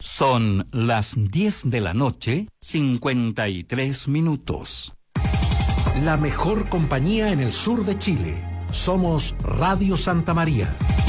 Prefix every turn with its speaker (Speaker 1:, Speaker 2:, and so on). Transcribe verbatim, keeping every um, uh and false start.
Speaker 1: Son las diez de la noche, cincuenta y tres minutos.
Speaker 2: La mejor compañía en el sur de Chile. Somos Radio Santa María.